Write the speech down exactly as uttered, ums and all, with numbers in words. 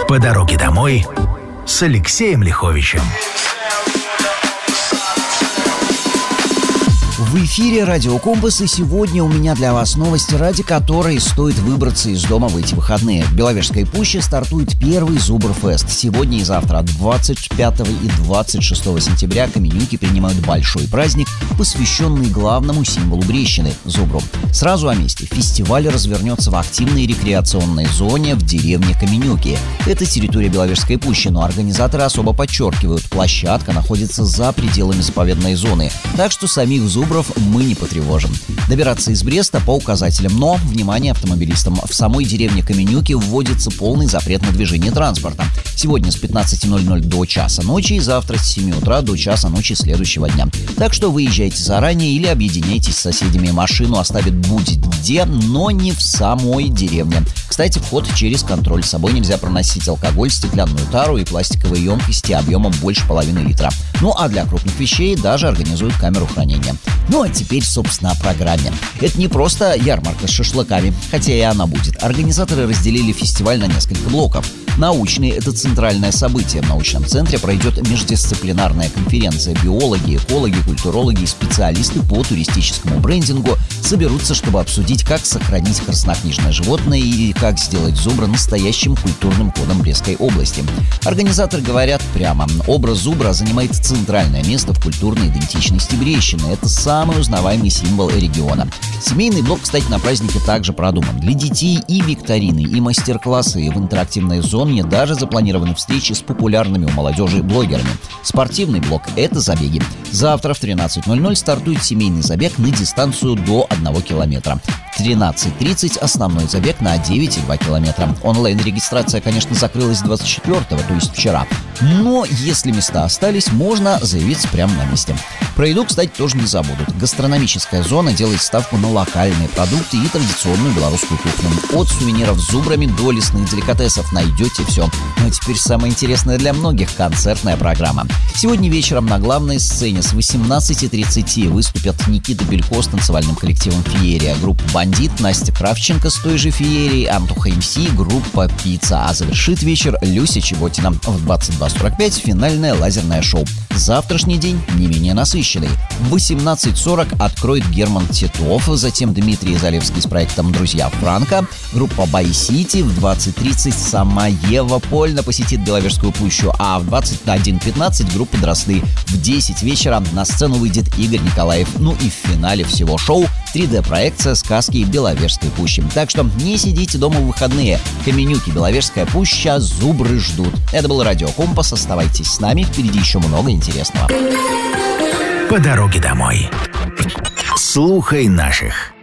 По дороге домой с Алексеем Лиховичем. В эфире Радио Компас, и сегодня у меня для вас новости, ради которой стоит выбраться из дома в эти выходные. В Беловежской пуще стартует первый Зубр-фест. Сегодня и завтра, двадцать пятого и двадцать шестого сентября, каменюки принимают большой праздник, посвященный главному символу Брещины – Зубру. Сразу о месте. Фестиваль развернется в активной рекреационной зоне в деревне Каменюки. Это территория Беловежской пущи, но организаторы особо подчеркивают, площадка находится за пределами заповедной зоны, так что самих зубров мы не потревожим. Добираться из Бреста по указателям, но, внимание автомобилистам, в самой деревне Каменюки вводится полный запрет на движение транспорта. Сегодня с пятнадцати ноль-ноль до часа ночи и завтра с семи утра до часа ночи следующего дня. Так что выезжайте заранее или объединяйтесь с соседями. Машину оставят будь где, но не в самой деревне. Кстати, вход через контроль. С собой нельзя проносить алкоголь, стеклянную тару и пластиковые емкости объемом больше половины литра. Ну а для крупных вещей даже организуют камеру хранения. Ну а теперь, собственно, о программе. Это не просто ярмарка с шашлыками, хотя и она будет. Организаторы разделили фестиваль на несколько блоков. Научный – это центральное событие. В научном центре пройдет междисциплинарная конференция. Биологи, экологи, культурологи и специалисты по туристическому брендингу соберутся, чтобы обсудить, как сохранить краснокнижное животное и как сделать зубра настоящим культурным кодом Брестской области. Организаторы говорят прямо: образ зубра занимает центральное место в культурной идентичности Брещины. Это самый узнаваемый символ региона. Семейный блок, кстати, на празднике также продуман. Для детей и викторины, и мастер-классы, и в интерактивной зоне даже запланированы встречи с популярными у молодежи блогерами. Спортивный блок – это забеги. Завтра в тринадцать ноль-ноль стартует семейный забег на дистанцию до одного километра. В тринадцать тридцать основной забег на девять целых два километра. Онлайн-регистрация, конечно, закрылась двадцать четвёртого, то есть вчера. Но если места остались, можно заявиться прямо на месте. Про еду, кстати, тоже не забудут. Гастрономическая зона делает ставку на локальные продукты и традиционную белорусскую кухню. От сувениров с зубрами до лесных деликатесов найдете все. Ну а теперь самое интересное для многих – концертная программа. Сегодня вечером на главной сцене с восемнадцати тридцати выступят Никита Белько с танцевальным коллективом «Феерия», группа «Бандит», Настя Кравченко с той же «Феерией», Антоха МС, группа «Пицца». А завершит вечер Люся Чеботина. В двадцать два сорок пять финальное лазерное шоу. Завтрашний день не менее насыщенный. В восемнадцать сорок откроет Герман Титов, затем Дмитрий Залевский с проектом «Друзья Франка», группа «Бай Сити». В двадцать тридцать сама Ева Польна посетит Беловежскую пущу, а в двадцать один пятнадцать группа «Дрозды». В десять вечера на сцену выйдет Игорь Николаев. Ну и в финале всего шоу три дэ-проекция «Сказки Беловежской пущи». Так что не сидите дома в выходные. Каменюки, Беловежская пуща, зубры ждут. Это был Радио Компас. Оставайтесь с нами, впереди еще много интересного. По дороге домой. Слухай наших.